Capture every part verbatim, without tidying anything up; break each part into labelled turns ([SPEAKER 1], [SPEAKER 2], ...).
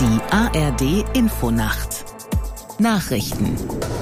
[SPEAKER 1] Die A R D Infonacht Nachrichten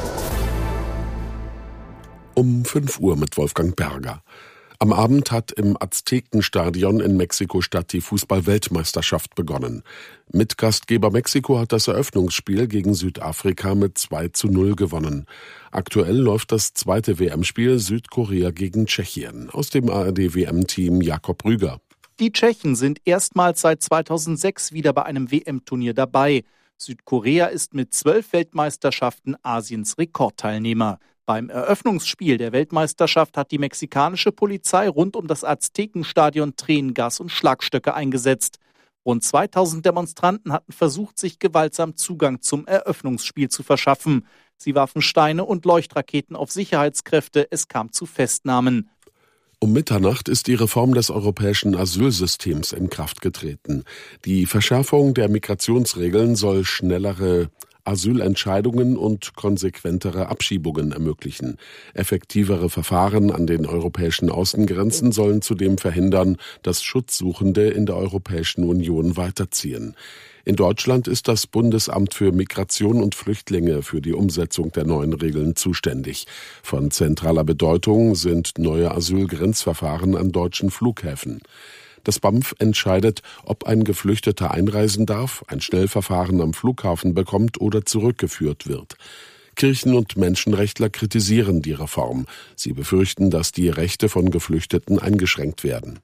[SPEAKER 2] um fünf Uhr mit Wolfgang Berger. Am Abend hat im Aztekenstadion in Mexiko-Stadt die Fußball-Weltmeisterschaft begonnen. Mit Gastgeber Mexiko hat das Eröffnungsspiel gegen Südafrika mit zwei zu null gewonnen. Aktuell läuft das zweite W M-Spiel Südkorea gegen Tschechien. Aus dem A R D-W M-Team Jakob Rüger.
[SPEAKER 3] Die Tschechen sind erstmals seit zweitausendsechs wieder bei einem W M-Turnier dabei. Südkorea ist mit zwölf Weltmeisterschaften Asiens Rekordteilnehmer. Beim Eröffnungsspiel der Weltmeisterschaft hat die mexikanische Polizei rund um das Aztekenstadion Tränengas und Schlagstöcke eingesetzt. Rund zweitausend Demonstranten hatten versucht, sich gewaltsam Zugang zum Eröffnungsspiel zu verschaffen. Sie warfen Steine und Leuchtraketen auf Sicherheitskräfte. Es kam zu Festnahmen.
[SPEAKER 2] Um Mitternacht ist die Reform des europäischen Asylsystems in Kraft getreten. Die Verschärfung der Migrationsregeln soll schnellere Asylentscheidungen und konsequentere Abschiebungen ermöglichen. Effektivere Verfahren an den europäischen Außengrenzen sollen zudem verhindern, dass Schutzsuchende in der Europäischen Union weiterziehen. In Deutschland ist das Bundesamt für Migration und Flüchtlinge für die Umsetzung der neuen Regeln zuständig. Von zentraler Bedeutung sind neue Asylgrenzverfahren an deutschen Flughäfen. Das B A M F entscheidet, ob ein Geflüchteter einreisen darf, ein Schnellverfahren am Flughafen bekommt oder zurückgeführt wird. Kirchen- und Menschenrechtler kritisieren die Reform. Sie befürchten, dass die Rechte von Geflüchteten eingeschränkt werden.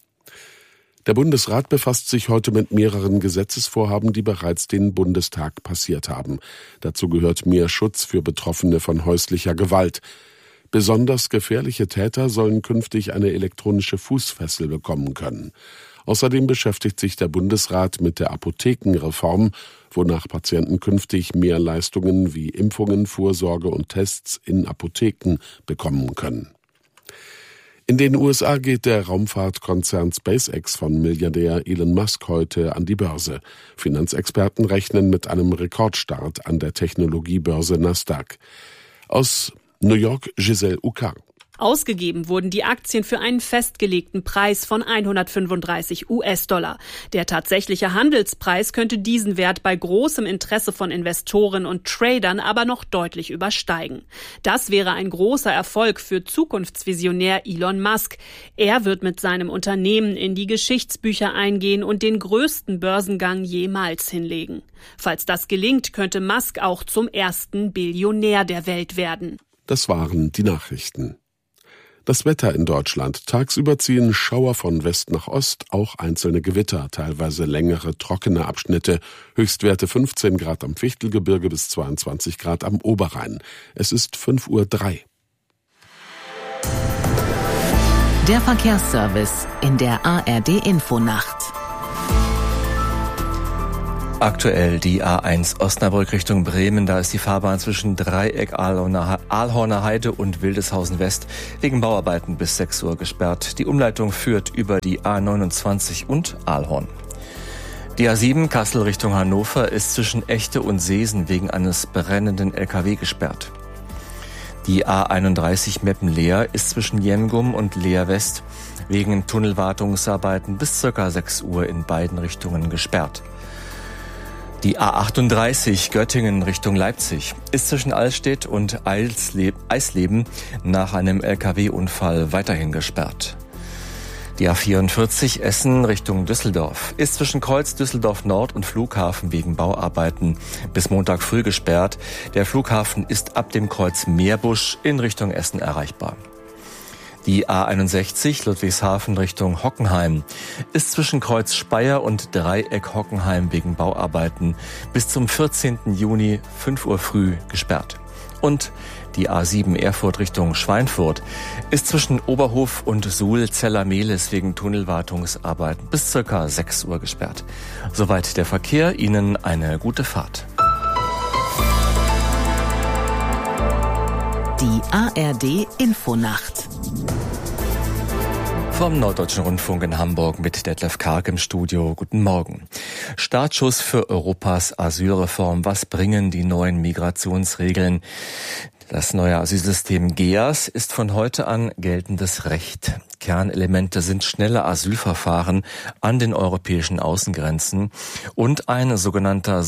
[SPEAKER 2] Der Bundesrat befasst sich heute mit mehreren Gesetzesvorhaben, die bereits den Bundestag passiert haben. Dazu gehört mehr Schutz für Betroffene von häuslicher Gewalt. Besonders gefährliche Täter sollen künftig eine elektronische Fußfessel bekommen können. Außerdem beschäftigt sich der Bundesrat mit der Apothekenreform, wonach Patienten künftig mehr Leistungen wie Impfungen, Vorsorge und Tests in Apotheken bekommen können. In den U S A geht der Raumfahrtkonzern SpaceX von Milliardär Elon Musk heute an die Börse. Finanzexperten rechnen mit einem Rekordstart an der Technologiebörse Nasdaq. Aus New York, Giselle Ucar.
[SPEAKER 4] Ausgegeben wurden die Aktien für einen festgelegten Preis von hundertfünfunddreißig US-Dollar. Der tatsächliche Handelspreis könnte diesen Wert bei großem Interesse von Investoren und Tradern aber noch deutlich übersteigen. Das wäre ein großer Erfolg für Zukunftsvisionär Elon Musk. Er wird mit seinem Unternehmen in die Geschichtsbücher eingehen und den größten Börsengang jemals hinlegen. Falls das gelingt, könnte Musk auch zum ersten Billionär der Welt werden.
[SPEAKER 2] Das waren die Nachrichten. Das Wetter in Deutschland. Tagsüber ziehen Schauer von West nach Ost, auch einzelne Gewitter, teilweise längere, trockene Abschnitte. Höchstwerte fünfzehn Grad am Fichtelgebirge bis zweiundzwanzig Grad am Oberrhein. Es ist fünf Uhr drei.
[SPEAKER 1] Der Verkehrsservice in der A R D Infonacht.
[SPEAKER 5] Aktuell die A eins Osnabrück Richtung Bremen. Da ist die Fahrbahn zwischen Dreieck Ahlhorner Heide und Wildeshausen West wegen Bauarbeiten bis sechs Uhr gesperrt. Die Umleitung führt über die A neunundzwanzig und Ahlhorn. Die A sieben Kassel Richtung Hannover ist zwischen Echte und Seesen wegen eines brennenden L K W gesperrt. Die A einunddreißig Meppen-Leer ist zwischen Jemgum und Leer West wegen Tunnelwartungsarbeiten bis ca. sechs Uhr in beiden Richtungen gesperrt. Die A achtunddreißig Göttingen Richtung Leipzig ist zwischen Allstedt und Eisleben nach einem L K W-Unfall weiterhin gesperrt. Die A vierundvierzig Essen Richtung Düsseldorf ist zwischen Kreuz Düsseldorf Nord und Flughafen wegen Bauarbeiten bis Montag früh gesperrt. Der Flughafen ist ab dem Kreuz Meerbusch in Richtung Essen erreichbar. Die A einundsechzig Ludwigshafen Richtung Hockenheim ist zwischen Kreuz Speyer und Dreieck Hockenheim wegen Bauarbeiten bis zum vierzehnten Juni fünf Uhr früh gesperrt. Und die A sieben Erfurt Richtung Schweinfurt ist zwischen Oberhof und Suhl-Zeller-Mehlis wegen Tunnelwartungsarbeiten bis ca. sechs Uhr gesperrt. Soweit der Verkehr. Ihnen eine gute Fahrt.
[SPEAKER 1] Die A R D Infonacht.
[SPEAKER 5] Vom Norddeutschen Rundfunk in Hamburg mit Detlef Karg im Studio. Guten Morgen. Startschuss für Europas Asylreform. Was bringen die neuen Migrationsregeln? Das neue Asylsystem G E A S ist von heute an geltendes Recht. Kernelemente sind schnelle Asylverfahren an den europäischen Außengrenzen und ein sogenannter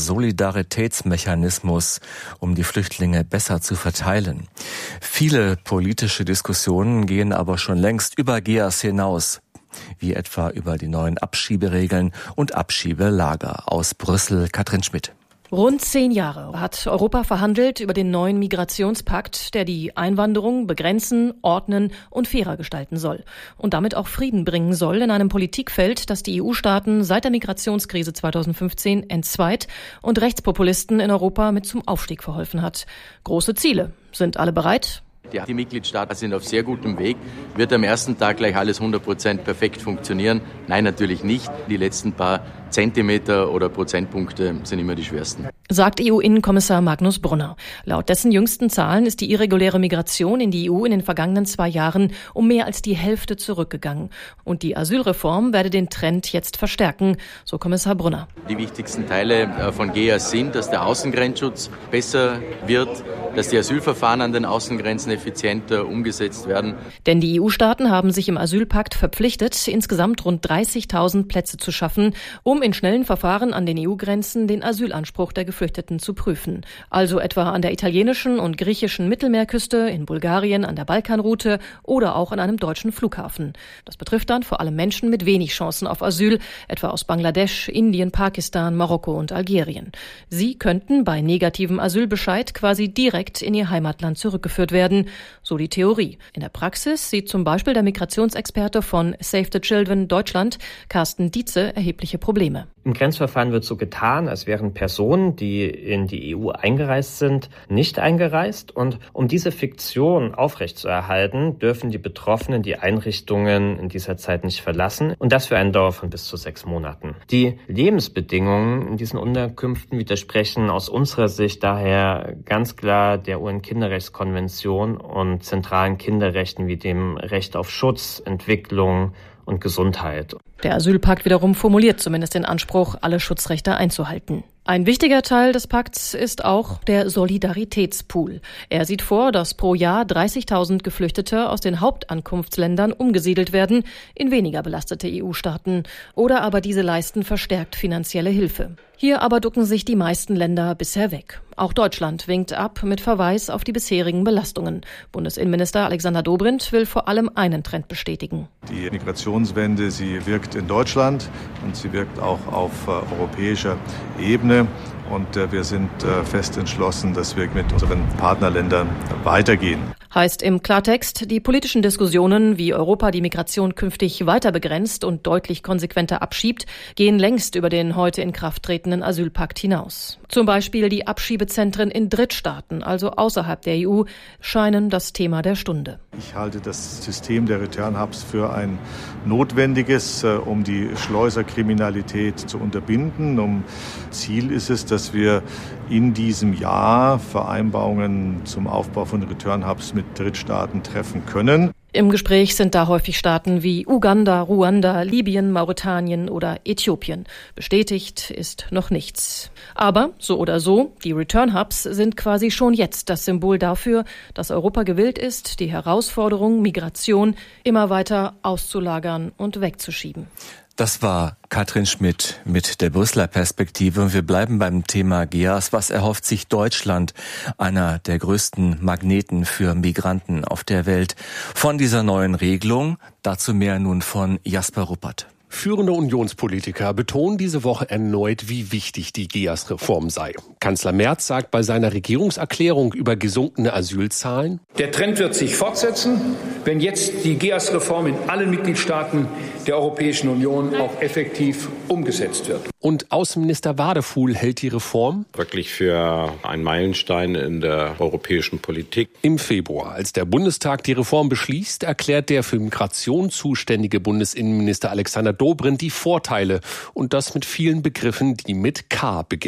[SPEAKER 5] Solidaritätsmechanismus, um die Flüchtlinge besser zu verteilen. Viele politische Diskussionen gehen aber schon längst über G E A S hinaus, wie etwa über die neuen Abschieberegeln und Abschiebelager. Aus Brüssel, Katrin Schmidt.
[SPEAKER 6] Rund zehn Jahre hat Europa verhandelt über den neuen Migrationspakt, der die Einwanderung begrenzen, ordnen und fairer gestalten soll und damit auch Frieden bringen soll in einem Politikfeld, das die E U-Staaten seit der Migrationskrise zweitausendfünfzehn entzweit und Rechtspopulisten in Europa mit zum Aufstieg verholfen hat. Große Ziele. Sind alle bereit?
[SPEAKER 7] Ja, die Mitgliedstaaten sind auf sehr gutem Weg. Wird am ersten Tag gleich alles hundert Prozent perfekt funktionieren? Nein, natürlich nicht. Die letzten paar Zentimeter oder Prozentpunkte sind immer die schwersten.
[SPEAKER 6] Sagt E U-Innenkommissar Magnus Brunner. Laut dessen jüngsten Zahlen ist die irreguläre Migration in die E U in den vergangenen zwei Jahren um mehr als die Hälfte zurückgegangen. Und die Asylreform werde den Trend jetzt verstärken, so Kommissar Brunner.
[SPEAKER 7] Die wichtigsten Teile von G E A S sind, dass der Außengrenzschutz besser wird, dass die Asylverfahren an den Außengrenzen effizienter umgesetzt werden.
[SPEAKER 6] Denn die E U-Staaten haben sich im Asylpakt verpflichtet, insgesamt rund dreißigtausend Plätze zu schaffen, um in schnellen Verfahren an den E U-Grenzen den Asylanspruch der Geflüchteten zu prüfen. Also etwa an der italienischen und griechischen Mittelmeerküste, in Bulgarien, an der Balkanroute oder auch an einem deutschen Flughafen. Das betrifft dann vor allem Menschen mit wenig Chancen auf Asyl, etwa aus Bangladesch, Indien, Pakistan, Marokko und Algerien. Sie könnten bei negativem Asylbescheid quasi direkt in ihr Heimatland zurückgeführt werden, so die Theorie. In der Praxis sieht zum Beispiel der Migrationsexperte von Save the Children Deutschland, Carsten Dietze, erhebliche Probleme.
[SPEAKER 8] Im Grenzverfahren wird so getan, als wären Personen, die in die E U eingereist sind, nicht eingereist. Und um diese Fiktion aufrechtzuerhalten, dürfen die Betroffenen die Einrichtungen in dieser Zeit nicht verlassen. Und das für eine Dauer von bis zu sechs Monaten. Die Lebensbedingungen in diesen Unterkünften widersprechen aus unserer Sicht daher ganz klar der U N-Kinderrechtskonvention und zentralen Kinderrechten wie dem Recht auf Schutz, Entwicklung und Gesundheit.
[SPEAKER 6] Der Asylpakt wiederum formuliert zumindest den Anspruch, alle Schutzrechte einzuhalten. Ein wichtiger Teil des Pakts ist auch der Solidaritätspool. Er sieht vor, dass pro Jahr dreißigtausend Geflüchtete aus den Hauptankunftsländern umgesiedelt werden in weniger belastete E U-Staaten. Oder aber diese leisten verstärkt finanzielle Hilfe. Hier aber ducken sich die meisten Länder bisher weg. Auch Deutschland winkt ab mit Verweis auf die bisherigen Belastungen. Bundesinnenminister Alexander Dobrindt will vor allem einen Trend bestätigen.
[SPEAKER 9] Die Migrationswende, sie wirkt in Deutschland und sie wirkt auch auf äh, europäischer Ebene. Und äh, wir sind äh, fest entschlossen, dass wir mit unseren Partnerländern weitergehen.
[SPEAKER 6] Heißt im Klartext, die politischen Diskussionen, wie Europa die Migration künftig weiter begrenzt und deutlich konsequenter abschiebt, gehen längst über den heute in Kraft tretenden Asylpakt hinaus. Zum Beispiel die Abschiebezentren in Drittstaaten, also außerhalb der E U, scheinen das Thema der Stunde.
[SPEAKER 9] Ich halte das System der Return Hubs für ein notwendiges, um die Schleuserkriminalität zu unterbinden. Um Ziel ist es, dass wir in diesem Jahr Vereinbarungen zum Aufbau von Return Hubs mit Drittstaaten treffen können.
[SPEAKER 6] Im Gespräch sind da häufig Staaten wie Uganda, Ruanda, Libyen, Mauretanien oder Äthiopien. Bestätigt ist noch nichts. Aber so oder so, die Return Hubs sind quasi schon jetzt das Symbol dafür, dass Europa gewillt ist, die Herausforderung Migration immer weiter auszulagern und wegzuschieben.
[SPEAKER 5] Das war Katrin Schmidt mit der Brüsseler Perspektive und wir bleiben beim Thema G E A S. Was erhofft sich Deutschland, einer der größten Magneten für Migranten auf der Welt, von dieser neuen Regelung? Dazu mehr nun von Jasper Ruppert.
[SPEAKER 10] Führende Unionspolitiker betonen diese Woche erneut, wie wichtig die G E A S-Reform sei. Kanzler Merz sagt bei seiner Regierungserklärung über gesunkene Asylzahlen:
[SPEAKER 11] Der Trend wird sich fortsetzen, wenn jetzt die G E A S-Reform in allen Mitgliedstaaten der Europäischen Union auch effektiv umgesetzt wird.
[SPEAKER 10] Und Außenminister Wadefuhl hält die Reform
[SPEAKER 12] wirklich für einen Meilenstein in der europäischen Politik.
[SPEAKER 10] Im Februar, als der Bundestag die Reform beschließt, erklärt der für Migration zuständige Bundesinnenminister Alexander Dobrindt die Vorteile und das mit vielen Begriffen, die mit K beginnen.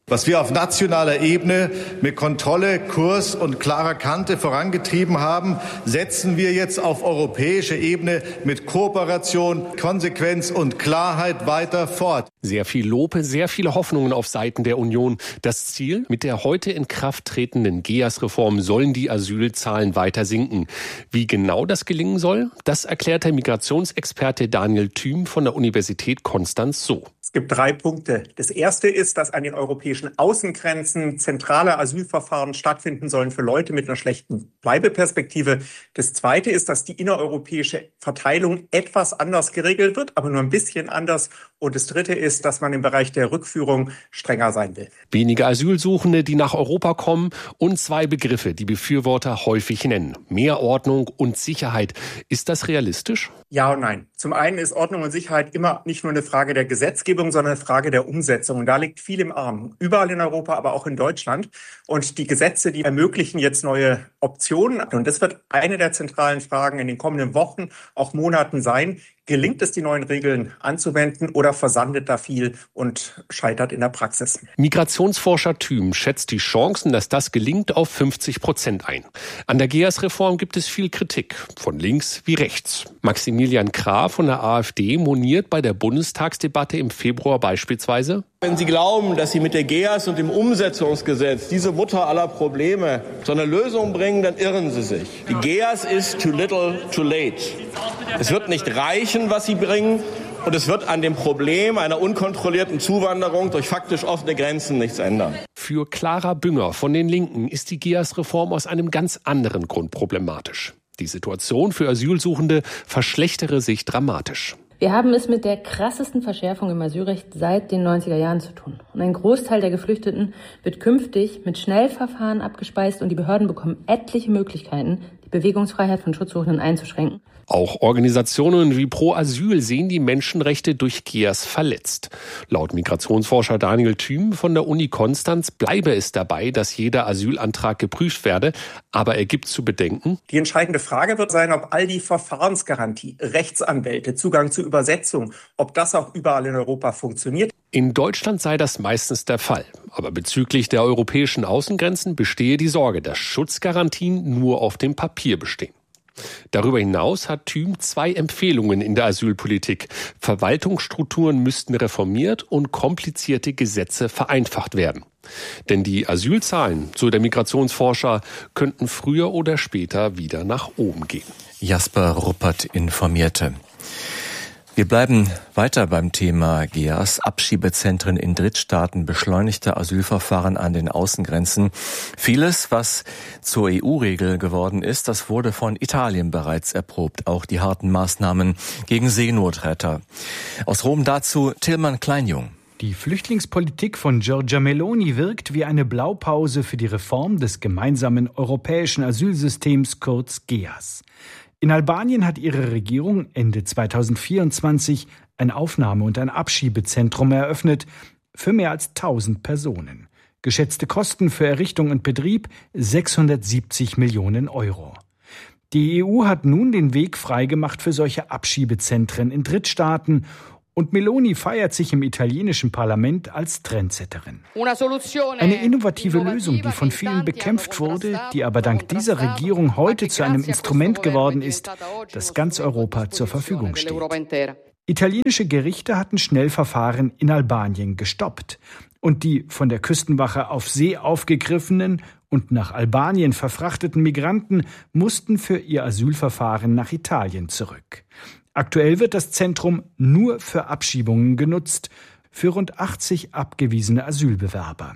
[SPEAKER 9] Was wir auf nationaler Ebene mit Kontrolle, Kurs und klarer Kante vorangetrieben haben, setzen wir jetzt auf europäischer Ebene mit Kooperation, Konsequenz und Klarheit weiter fort.
[SPEAKER 10] Sehr viel Lob, sehr viele Hoffnungen auf Seiten der Union. Das Ziel: mit der heute in Kraft tretenden G E A S-Reform sollen die Asylzahlen weiter sinken. Wie genau das gelingen soll, das erklärt der Migrationsexperte Daniel Thüm von der Universität Konstanz so.
[SPEAKER 13] Es gibt drei Punkte. Das erste ist, dass an den europäischen Außengrenzen zentrale Asylverfahren stattfinden sollen für Leute mit einer schlechten Bleibeperspektive. Das zweite ist, dass die innereuropäische Verteilung etwas anders geregelt wird, aber nur ein bisschen anders. Und das dritte ist, dass man im Bereich der Rückführung strenger sein will.
[SPEAKER 10] Weniger Asylsuchende, die nach Europa kommen, und zwei Begriffe, die Befürworter häufig nennen: mehr Ordnung und Sicherheit. Ist das realistisch?
[SPEAKER 13] Ja und nein. Zum einen ist Ordnung und Sicherheit immer nicht nur eine Frage der Gesetzgebung, sondern eine Frage der Umsetzung. Und da liegt viel im Argen. Überall in Europa, aber auch in Deutschland. Und die Gesetze, die ermöglichen jetzt neue Optionen. Und das wird eine der zentralen Fragen in den kommenden Wochen, auch Monaten sein. Gelingt es, die neuen Regeln anzuwenden, oder versandet da viel und scheitert in der Praxis?
[SPEAKER 10] Migrationsforscher Thüm schätzt die Chancen, dass das gelingt, auf fünfzig Prozent ein. An der G E A S-Reform gibt es viel Kritik, von links wie rechts. Maximilian Krah von der AfD moniert bei der Bundestagsdebatte im Februar beispielsweise:
[SPEAKER 14] Wenn Sie glauben, dass Sie mit der G E A S und dem Umsetzungsgesetz, diese Mutter aller Probleme, zu einer Lösung bringen, dann irren Sie sich. Die G E A S ist too little, too late. Es wird nicht reichen, was Sie bringen, und es wird an dem Problem einer unkontrollierten Zuwanderung durch faktisch offene Grenzen nichts ändern.
[SPEAKER 10] Für Clara Bünger von den Linken ist die G E A S-Reform aus einem ganz anderen Grund problematisch. Die Situation für Asylsuchende verschlechtere sich dramatisch.
[SPEAKER 15] Wir haben es mit der krassesten Verschärfung im Asylrecht seit den neunziger Jahren zu tun. Und ein Großteil der Geflüchteten wird künftig mit Schnellverfahren abgespeist, und die Behörden bekommen etliche Möglichkeiten, die Bewegungsfreiheit von Schutzsuchenden einzuschränken.
[SPEAKER 10] Auch Organisationen wie Pro Asyl sehen die Menschenrechte durch G E A S verletzt. Laut Migrationsforscher Daniel Thüm von der Uni Konstanz bleibe es dabei, dass jeder Asylantrag geprüft werde, aber er gibt zu bedenken:
[SPEAKER 13] Die entscheidende Frage wird sein, ob all die Verfahrensgarantie, Rechtsanwälte, Zugang zu Übersetzung, ob das auch überall in Europa funktioniert.
[SPEAKER 10] In Deutschland sei das meistens der Fall. Aber bezüglich der europäischen Außengrenzen bestehe die Sorge, dass Schutzgarantien nur auf dem Papier bestehen. Darüber hinaus hat Thüm zwei Empfehlungen in der Asylpolitik. Verwaltungsstrukturen müssten reformiert und komplizierte Gesetze vereinfacht werden. Denn die Asylzahlen, so der Migrationsforscher, könnten früher oder später wieder nach oben gehen.
[SPEAKER 5] Jasper Ruppert informierte. Wir bleiben weiter beim Thema G E A S. Abschiebezentren in Drittstaaten, beschleunigte Asylverfahren an den Außengrenzen. Vieles, was zur E U-Regel geworden ist, das wurde von Italien bereits erprobt. Auch die harten Maßnahmen gegen Seenotretter. Aus Rom dazu Tillmann Kleinjung.
[SPEAKER 16] Die Flüchtlingspolitik von Giorgia Meloni wirkt wie eine Blaupause für die Reform des gemeinsamen europäischen Asylsystems, kurz G E A S. In Albanien hat ihre Regierung Ende zweitausendvierundzwanzig ein Aufnahme- und ein Abschiebezentrum eröffnet für mehr als tausend Personen. Geschätzte Kosten für Errichtung und Betrieb sechshundertsiebzig Millionen Euro. Die E U hat nun den Weg freigemacht für solche Abschiebezentren in Drittstaaten, und Meloni feiert sich im italienischen Parlament als Trendsetterin. Eine innovative Lösung, die von vielen bekämpft wurde, die aber dank dieser Regierung heute zu einem Instrument geworden ist, das ganz Europa zur Verfügung steht. Italienische Gerichte hatten Schnellverfahren in Albanien gestoppt. Und die von der Küstenwache auf See aufgegriffenen und nach Albanien verfrachteten Migranten mussten für ihr Asylverfahren nach Italien zurück. Aktuell wird das Zentrum nur für Abschiebungen genutzt, für rund achtzig abgewiesene Asylbewerber.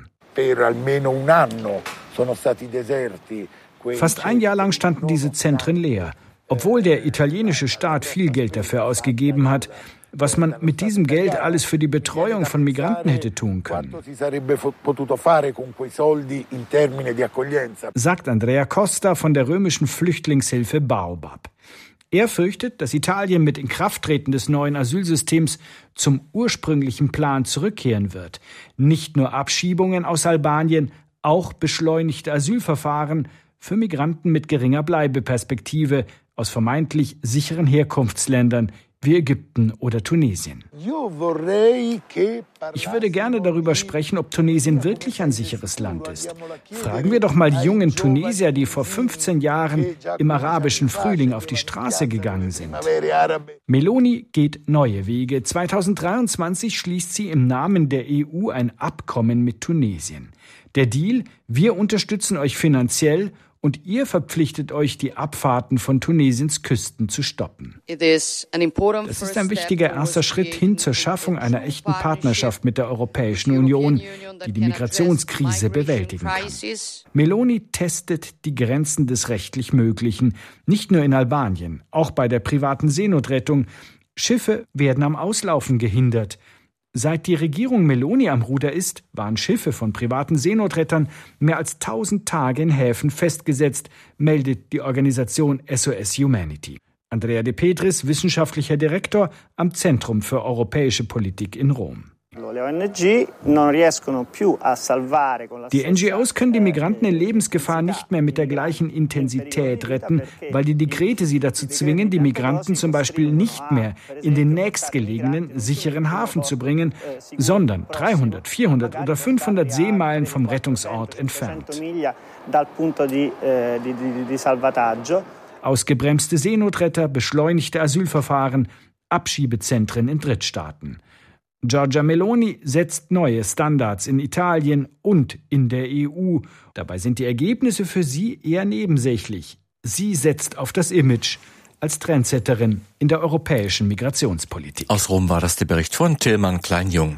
[SPEAKER 16] Fast ein Jahr lang standen diese Zentren leer, obwohl der italienische Staat viel Geld dafür ausgegeben hat, was man mit diesem Geld alles für die Betreuung von Migranten hätte tun können. Sagt Andrea Costa von der römischen Flüchtlingshilfe Baobab. Er fürchtet, dass Italien mit Inkrafttreten des neuen Asylsystems zum ursprünglichen Plan zurückkehren wird. Nicht nur Abschiebungen aus Albanien, auch beschleunigte Asylverfahren für Migranten mit geringer Bleibeperspektive aus vermeintlich sicheren Herkunftsländern wie Ägypten oder Tunesien. Ich würde gerne darüber sprechen, ob Tunesien wirklich ein sicheres Land ist. Fragen wir doch mal die jungen Tunesier, die vor fünfzehn Jahren im arabischen Frühling auf die Straße gegangen sind. Meloni geht neue Wege. zweitausenddreiundzwanzig schließt sie im Namen der E U ein Abkommen mit Tunesien. Der Deal: wir unterstützen euch finanziell und ihr verpflichtet euch, die Abfahrten von Tunesiens Küsten zu stoppen. Das ist ein wichtiger erster Schritt hin zur Schaffung einer echten Partnerschaft mit der Europäischen Union, die die Migrationskrise bewältigen kann. Meloni testet die Grenzen des rechtlich Möglichen, nicht nur in Albanien, auch bei der privaten Seenotrettung. Schiffe werden am Auslaufen gehindert. Seit die Regierung Meloni am Ruder ist, waren Schiffe von privaten Seenotrettern mehr als tausend Tage in Häfen festgesetzt, meldet die Organisation S O S Humanity. Andrea De Petris, wissenschaftlicher Direktor am Zentrum für europäische Politik in Rom. Die N G Os können die Migranten in Lebensgefahr nicht mehr mit der gleichen Intensität retten, weil die Dekrete sie dazu zwingen, die Migranten zum Beispiel nicht mehr in den nächstgelegenen sicheren Hafen zu bringen, sondern dreihundert, vierhundert oder fünfhundert Seemeilen vom Rettungsort entfernt. Ausgebremste Seenotretter, beschleunigte Asylverfahren, Abschiebezentren in Drittstaaten. Giorgia Meloni setzt neue Standards in Italien und in der E U. Dabei sind die Ergebnisse für sie eher nebensächlich. Sie setzt auf das Image als Trendsetterin in der europäischen Migrationspolitik.
[SPEAKER 5] Aus Rom war das der Bericht von Tillmann Klein-Jung.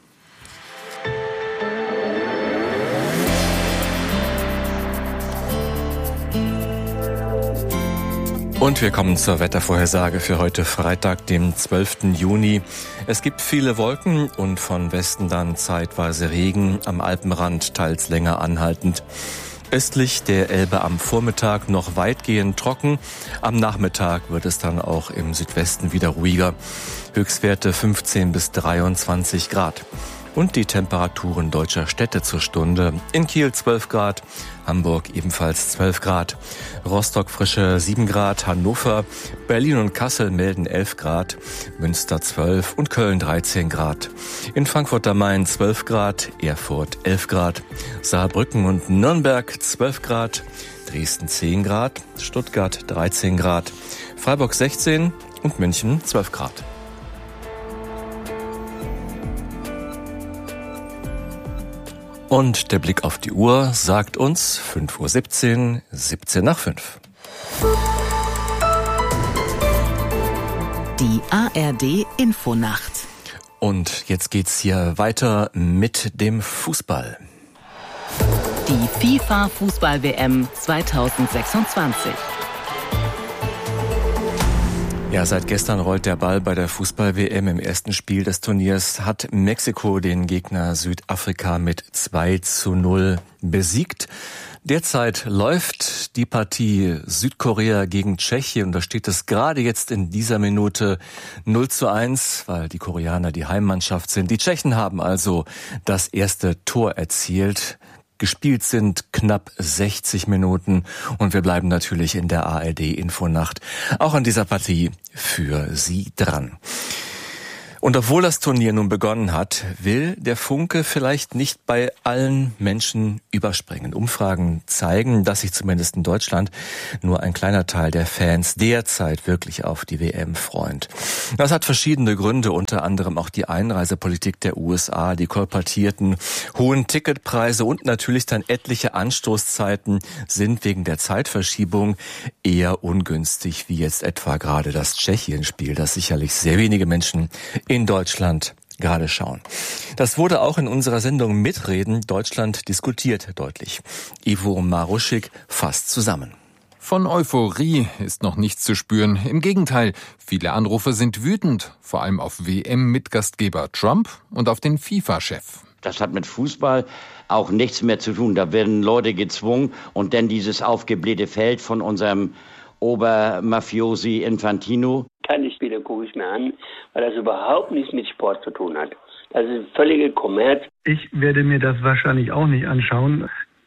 [SPEAKER 5] Und wir kommen zur Wettervorhersage für heute Freitag, dem zwölften Juni. Es gibt viele Wolken und von Westen dann zeitweise Regen, am Alpenrand teils länger anhaltend. Östlich der Elbe am Vormittag noch weitgehend trocken. Am Nachmittag wird es dann auch im Südwesten wieder ruhiger. Höchstwerte fünfzehn bis dreiundzwanzig Grad. Und die Temperaturen deutscher Städte zur Stunde. In Kiel zwölf Grad, Hamburg ebenfalls zwölf Grad, Rostock frische sieben Grad, Hannover, Berlin und Kassel melden elf Grad, Münster zwölf und Köln dreizehn Grad. In Frankfurt am Main zwölf Grad, Erfurt elf Grad, Saarbrücken und Nürnberg zwölf Grad, Dresden zehn Grad, Stuttgart dreizehn Grad, Freiburg sechzehn und München zwölf Grad. Und der Blick auf die Uhr sagt uns fünf Uhr siebzehn, siebzehn nach fünf.
[SPEAKER 1] Die A R D Infonacht.
[SPEAKER 5] Und jetzt geht's hier weiter mit dem Fußball.
[SPEAKER 1] Die FIFA-Fußball-W M zweitausendsechsundzwanzig.
[SPEAKER 5] Ja, seit gestern rollt der Ball bei der Fußball-W M. Im ersten Spiel des Turniers hat Mexiko den Gegner Südafrika mit zwei zu null besiegt. Derzeit läuft die Partie Südkorea gegen Tschechien und da steht es gerade jetzt in dieser Minute null zu eins, weil die Koreaner die Heimmannschaft sind. Die Tschechen haben also das erste Tor erzielt. Gespielt sind knapp sechzig Minuten und wir bleiben natürlich in der A R D-Infonacht auch an dieser Partie für Sie dran. Und obwohl das Turnier nun begonnen hat, will der Funke vielleicht nicht bei allen Menschen überspringen. Umfragen zeigen, dass sich zumindest in Deutschland nur ein kleiner Teil der Fans derzeit wirklich auf die W M freut. Das hat verschiedene Gründe, unter anderem auch die Einreisepolitik der U S A, die kolportierten hohen Ticketpreise und natürlich dann etliche Anstoßzeiten sind wegen der Zeitverschiebung eher ungünstig, wie jetzt etwa gerade das Tschechien-Spiel, das sicherlich sehr wenige Menschen in Deutschland gerade schauen. Das wurde auch in unserer Sendung Mitreden Deutschland diskutiert deutlich. Ivo Maruschik fasst zusammen.
[SPEAKER 17] Von Euphorie ist noch nichts zu spüren. Im Gegenteil, viele Anrufer sind wütend, vor allem auf W M-Mitgastgeber Trump und auf den FIFA-Chef.
[SPEAKER 18] Das hat mit Fußball auch nichts mehr zu tun. Da werden Leute gezwungen und dann dieses aufgeblähte Feld von unserem Obermafiosi Infantino.
[SPEAKER 19] Keine Spiele gucke ich mir an, weil das überhaupt nichts mit Sport zu tun hat. Das ist völlige Kommerz.
[SPEAKER 20] Ich werde mir das wahrscheinlich auch nicht anschauen.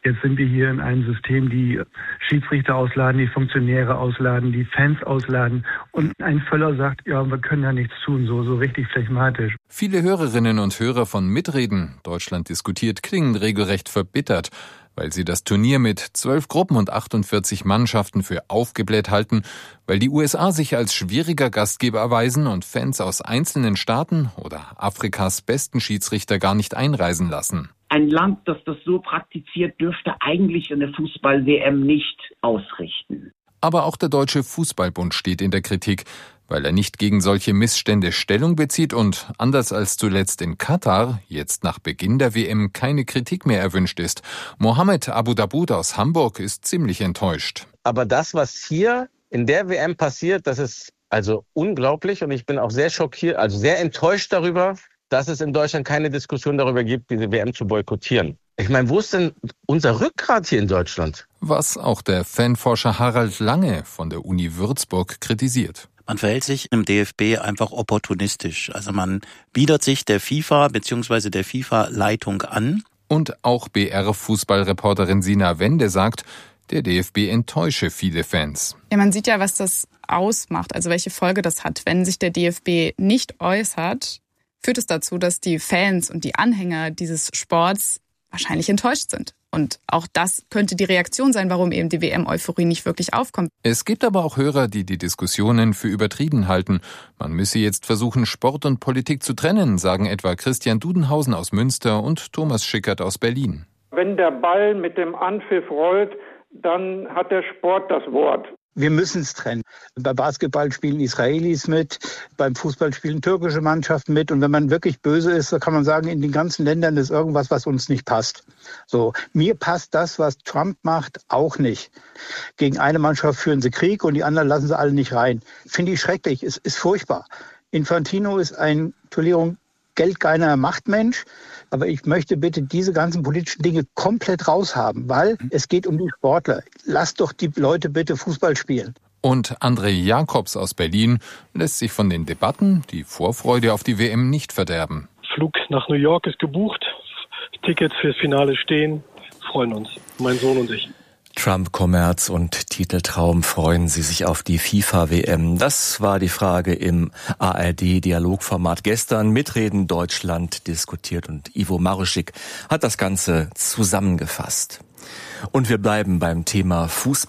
[SPEAKER 20] Jetzt sind wir hier in einem System, die Schiedsrichter ausladen, die Funktionäre ausladen, die Fans ausladen. Und ein Völler sagt, ja, wir können ja nichts tun, so, so richtig phlegmatisch.
[SPEAKER 17] Viele Hörerinnen und Hörer von Mitreden, Deutschland diskutiert, klingen regelrecht verbittert, weil sie das Turnier mit zwölf Gruppen und achtundvierzig Mannschaften für aufgebläht halten, weil die U S A sich als schwieriger Gastgeber erweisen und Fans aus einzelnen Staaten oder Afrikas besten Schiedsrichter gar nicht einreisen lassen.
[SPEAKER 21] Ein Land, das das so praktiziert, dürfte eigentlich eine Fußball-W M nicht ausrichten.
[SPEAKER 17] Aber auch der Deutsche Fußballbund steht in der Kritik, weil er nicht gegen solche Missstände Stellung bezieht und, anders als zuletzt in Katar, jetzt nach Beginn der W M keine Kritik mehr erwünscht ist. Mohammed Abu Daboud aus Hamburg ist ziemlich enttäuscht.
[SPEAKER 22] Aber das, was hier in der W M passiert, das ist also unglaublich und ich bin auch sehr schockiert, also sehr enttäuscht darüber, dass es in Deutschland keine Diskussion darüber gibt, diese W M zu boykottieren. Ich meine, wo ist denn unser Rückgrat hier in Deutschland?
[SPEAKER 17] Was auch der Fanforscher Harald Lange von der Uni Würzburg kritisiert.
[SPEAKER 23] Man verhält sich im D F B einfach opportunistisch. Also man bietet sich der FIFA bzw. der FIFA-Leitung an.
[SPEAKER 17] Und auch B R-Fußballreporterin Sina Wende sagt, der D F B enttäusche viele Fans.
[SPEAKER 24] Ja, man sieht ja, was das ausmacht, also welche Folge das hat. Wenn sich der D F B nicht äußert, führt es dazu, dass die Fans und die Anhänger dieses Sports wahrscheinlich enttäuscht sind. Und auch das könnte die Reaktion sein, warum eben die W M-Euphorie nicht wirklich aufkommt.
[SPEAKER 17] Es gibt aber auch Hörer, die die Diskussionen für übertrieben halten. Man müsse jetzt versuchen, Sport und Politik zu trennen, sagen etwa Christian Dudenhausen aus Münster und Thomas Schickert aus Berlin.
[SPEAKER 25] Wenn der Ball mit dem Anpfiff rollt, dann hat der Sport das Wort.
[SPEAKER 26] Wir müssen es trennen. Bei Basketball spielen Israelis mit, beim Fußball spielen türkische Mannschaften mit. Und wenn man wirklich böse ist, dann kann man sagen, in den ganzen Ländern ist irgendwas, was uns nicht passt. So, mir passt das, was Trump macht, auch nicht. Gegen eine Mannschaft führen sie Krieg und die anderen lassen sie alle nicht rein. Finde ich schrecklich, es ist furchtbar. Infantino ist ein, Entschuldigung, geldgeiler Machtmensch. Aber ich möchte bitte diese ganzen politischen Dinge komplett raushaben, weil es geht um die Sportler. Lasst doch die Leute bitte Fußball spielen.
[SPEAKER 17] Und André Jakobs aus Berlin lässt sich von den Debatten die Vorfreude auf die W M nicht verderben.
[SPEAKER 27] Flug nach New York ist gebucht, Tickets fürs Finale stehen, freuen uns, mein Sohn und ich.
[SPEAKER 5] Trump, Kommerz und Titeltraum, freuen Sie sich auf die FIFA-W M? Das war die Frage im A R D-Dialogformat gestern. Mitreden Deutschland diskutiert und Ivo Maruschik hat das Ganze zusammengefasst. Und wir bleiben beim Thema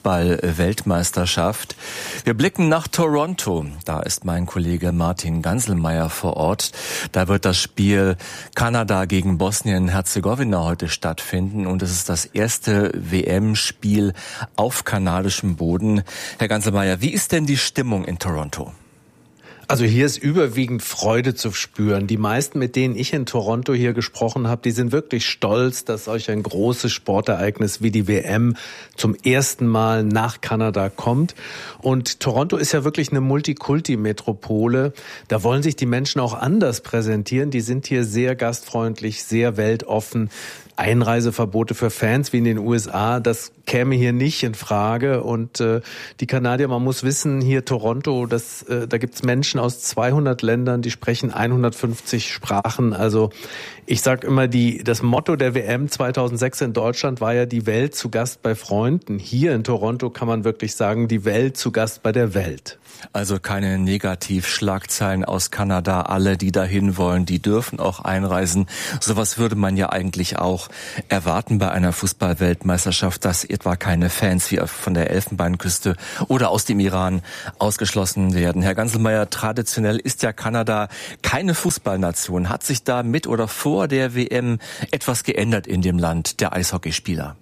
[SPEAKER 5] Fußball-Weltmeisterschaft. Wir blicken nach Toronto. Da ist mein Kollege Martin Ganselmeier vor Ort. Da wird das Spiel Kanada gegen Bosnien-Herzegowina heute stattfinden. Und es ist das erste W M-Spiel auf kanadischem Boden. Herr Ganselmeier, wie ist denn die Stimmung in Toronto?
[SPEAKER 28] Also hier ist überwiegend Freude zu spüren. Die meisten, mit denen ich in Toronto hier gesprochen habe, die sind wirklich stolz, dass solch ein großes Sportereignis wie die W M zum ersten Mal nach Kanada kommt. Und Toronto ist ja wirklich eine Multikulti-Metropole. Da wollen sich die Menschen auch anders präsentieren. Die sind hier sehr gastfreundlich, sehr weltoffen. Einreiseverbote für Fans wie in den U S A, das käme hier nicht in Frage. Und äh, die Kanadier, man muss wissen, hier Toronto, das, äh, da gibt's Menschen aus zweihundert Ländern, die sprechen hundertfünfzig Sprachen. Also ich sag immer, die das Motto der W M zweitausendsechs in Deutschland war ja die Welt zu Gast bei Freunden. Hier in Toronto kann man wirklich sagen, die Welt zu Gast bei der Welt.
[SPEAKER 5] Also keine Negativschlagzeilen aus Kanada. Alle, die dahin wollen, die dürfen auch einreisen. Sowas würde man ja eigentlich auch erwarten bei einer Fußball-Weltmeisterschaft, dass etwa keine Fans wie von der Elfenbeinküste oder aus dem Iran ausgeschlossen werden. Herr Ganselmeier, traditionell ist ja Kanada keine Fußballnation. Hat sich da mit oder vor der W M etwas geändert in dem Land der Eishockeyspieler?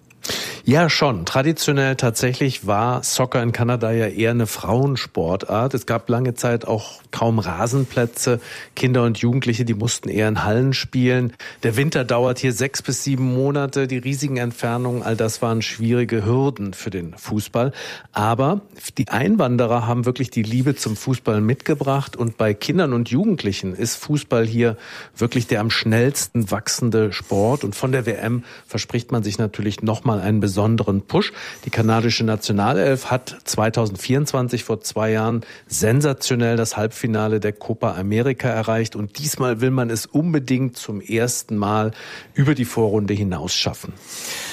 [SPEAKER 28] Ja, schon. Traditionell tatsächlich war Soccer in Kanada ja eher eine Frauensportart. Es gab lange Zeit auch kaum Rasenplätze. Kinder und Jugendliche, die mussten eher in Hallen spielen. Der Winter dauert hier sechs bis sieben Monate. Die riesigen Entfernungen, all das waren schwierige Hürden für den Fußball. Aber die Einwanderer haben wirklich die Liebe zum Fußball mitgebracht. Und bei Kindern und Jugendlichen ist Fußball hier wirklich der am schnellsten wachsende Sport. Und von der W M verspricht man sich natürlich nochmal einen besonderen Push. Die kanadische Nationalelf hat zweitausendvierundzwanzig, vor zwei Jahren, sensationell das Halbfinale der Copa America erreicht. Und diesmal will man es unbedingt zum ersten Mal über die Vorrunde hinaus schaffen.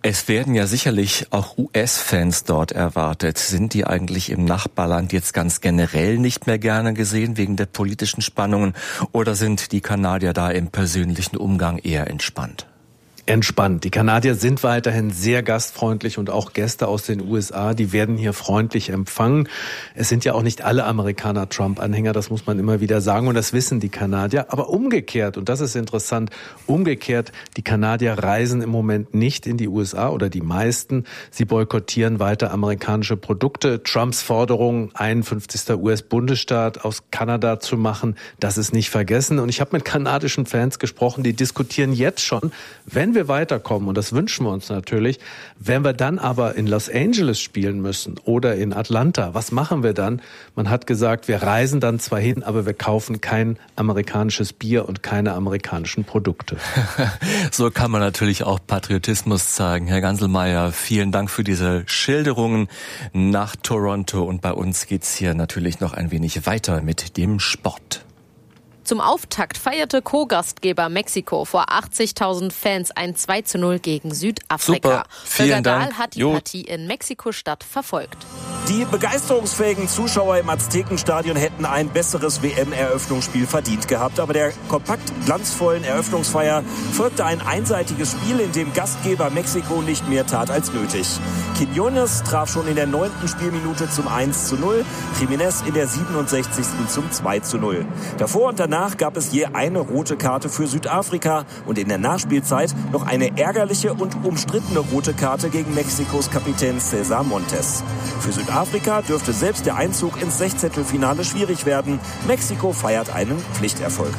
[SPEAKER 5] Es werden ja sicherlich auch U S-Fans dort erwartet. Sind die eigentlich im Nachbarland jetzt ganz generell nicht mehr gerne gesehen wegen der politischen Spannungen oder sind die Kanadier da im persönlichen Umgang eher entspannt?
[SPEAKER 28] Entspannt. Die Kanadier sind weiterhin sehr gastfreundlich und auch Gäste aus den U S A, die werden hier freundlich empfangen. Es sind ja auch nicht alle Amerikaner Trump-Anhänger, das muss man immer wieder sagen und das wissen die Kanadier. Aber umgekehrt, und das ist interessant, umgekehrt, die Kanadier reisen im Moment nicht in die U S A oder die meisten. Sie boykottieren weiter amerikanische Produkte. Trumps Forderung, einundfünfzigster U S-Bundesstaat aus Kanada zu machen, das ist nicht vergessen. Und ich habe mit kanadischen Fans gesprochen, die diskutieren jetzt schon, wenn wir weiterkommen, und das wünschen wir uns natürlich, wenn wir dann aber in Los Angeles spielen müssen oder in Atlanta, was machen wir dann? Man hat gesagt, wir reisen dann zwar hin, aber wir kaufen kein amerikanisches Bier und keine amerikanischen Produkte.
[SPEAKER 5] So kann man natürlich auch Patriotismus zeigen. Herr Ganselmeier, vielen Dank für diese Schilderungen nach Toronto und bei uns geht's hier natürlich noch ein wenig weiter mit dem Sport.
[SPEAKER 2] Zum Auftakt feierte Co-Gastgeber Mexiko vor achtzigtausend Fans ein zwei zu null gegen Südafrika.
[SPEAKER 5] Super, vielen Dank.
[SPEAKER 2] Dahl hat die jo. Partie in Mexiko-Stadt verfolgt.
[SPEAKER 3] Die begeisterungsfähigen Zuschauer im Aztekenstadion hätten ein besseres W M-Eröffnungsspiel verdient gehabt. Aber der kompakt glanzvollen Eröffnungsfeier folgte ein einseitiges Spiel, in dem Gastgeber Mexiko nicht mehr tat als nötig. Quiñones traf schon in der neunten Spielminute zum eins zu null, Jiménez in der siebenundsechzigsten zum zwei zu null. Davor und danach gab es je eine rote Karte für Südafrika und in der Nachspielzeit noch eine ärgerliche und umstrittene rote Karte gegen Mexikos Kapitän César Montes. Für Südafrika dürfte selbst der Einzug ins Sechzehntelfinale schwierig werden. Mexiko feiert einen Pflichterfolg.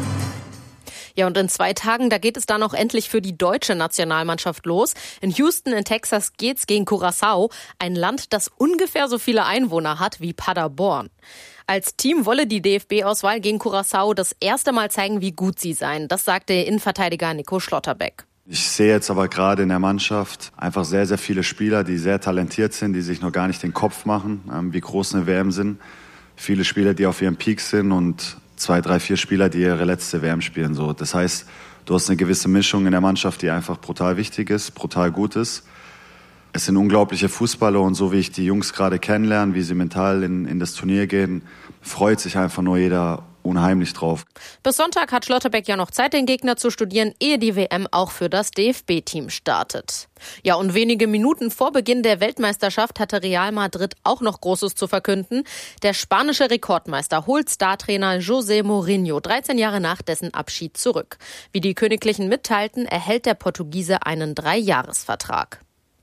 [SPEAKER 2] Ja, und in zwei Tagen, da geht es dann auch endlich für die deutsche Nationalmannschaft los. In Houston in Texas geht's gegen Curaçao, ein Land, das ungefähr so viele Einwohner hat wie Paderborn. Als Team wolle die D F B-Auswahl gegen Curaçao das erste Mal zeigen, wie gut sie seien. Das sagte Innenverteidiger Nico Schlotterbeck.
[SPEAKER 4] Ich sehe jetzt aber gerade in der Mannschaft einfach sehr, sehr viele Spieler, die sehr talentiert sind, die sich noch gar nicht den Kopf machen, wie groß eine W M sind. Viele Spieler, die auf ihrem Peak sind und zwei, drei, vier Spieler, die ihre letzte W M spielen. So, das heißt, du hast eine gewisse Mischung in der Mannschaft, die einfach brutal wichtig ist, brutal gut ist. Es sind unglaubliche Fußballer und so wie ich die Jungs gerade kennenlerne, wie sie mental in, in das Turnier gehen, freut sich einfach nur jeder unheimlich drauf.
[SPEAKER 2] Bis Sonntag hat Schlotterbeck ja noch Zeit, den Gegner zu studieren, ehe die W M auch für das D F B-Team startet. Ja, und wenige Minuten vor Beginn der Weltmeisterschaft hatte Real Madrid auch noch Großes zu verkünden. Der spanische Rekordmeister holt Startrainer José Mourinho dreizehn Jahre nach dessen Abschied zurück. Wie die Königlichen mitteilten, erhält der Portugiese einen Dreijahresvertrag.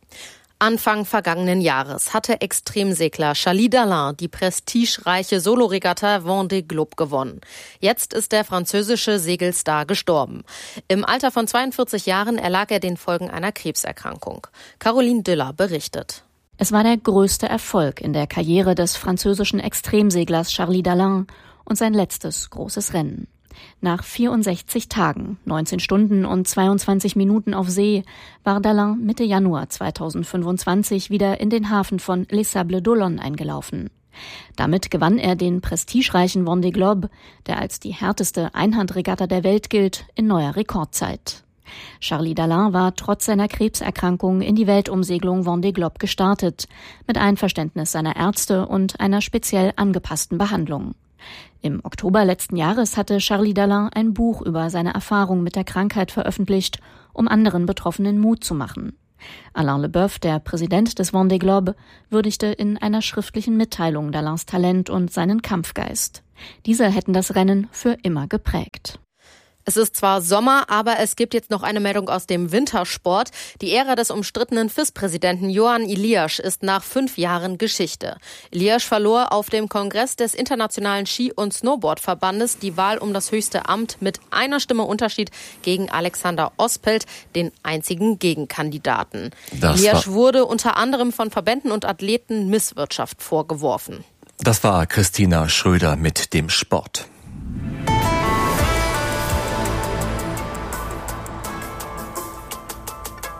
[SPEAKER 2] Anfang vergangenen Jahres hatte Extremsegler Charly Dalin die prestigereiche Soloregatta Vendée Globe gewonnen. Jetzt ist der französische Segelstar gestorben. Im Alter von zweiundvierzig Jahren erlag er den Folgen einer Krebserkrankung. Caroline Düller berichtet.
[SPEAKER 6] Es war der größte Erfolg in der Karriere des französischen Extremseglers Charly Dalin und sein letztes großes Rennen. Nach vierundsechzig Tagen, neunzehn Stunden und zweiundzwanzig Minuten auf See war Dalin Mitte Januar zweitausendfünfundzwanzig wieder in den Hafen von Les Sables d'Olonne eingelaufen. Damit gewann er den prestigereichen Vendée Globe, der als die härteste Einhandregatta der Welt gilt, in neuer Rekordzeit. Charly Dalin war trotz seiner Krebserkrankung in die Weltumsegelung Vendée Globe gestartet, mit Einverständnis seiner Ärzte und einer speziell angepassten Behandlung. Im Oktober letzten Jahres hatte Charly Dalin ein Buch über seine Erfahrung mit der Krankheit veröffentlicht, um anderen Betroffenen Mut zu machen. Alain Leboeuf, der Präsident des Vendée Globe, würdigte in einer schriftlichen Mitteilung Dalins Talent und seinen Kampfgeist. Diese hätten das Rennen für immer geprägt.
[SPEAKER 2] Es ist zwar Sommer, aber es gibt jetzt noch eine Meldung aus dem Wintersport. Die Ära des umstrittenen F I S-Präsidenten Johan Eliasch ist nach fünf Jahren Geschichte. Eliasch verlor auf dem Kongress des Internationalen Ski- und Snowboardverbandes die Wahl um das höchste Amt mit einer Stimme Unterschied gegen Alexander Ospelt, den einzigen Gegenkandidaten. Eliasch wurde unter anderem von Verbänden und Athleten Misswirtschaft vorgeworfen.
[SPEAKER 5] Das war Christina Schröder mit dem Sport.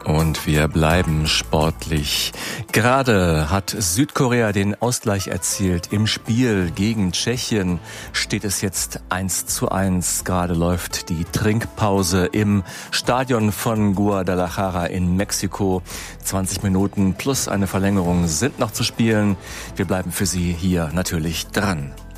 [SPEAKER 5] Und wir bleiben sportlich. Gerade hat Südkorea den Ausgleich erzielt. Im Spiel gegen Tschechien steht es jetzt eins zu eins. Gerade läuft die Trinkpause im Stadion von Guadalajara in Mexiko. zwanzig Minuten plus eine Verlängerung sind noch zu spielen. Wir bleiben für Sie hier natürlich dran.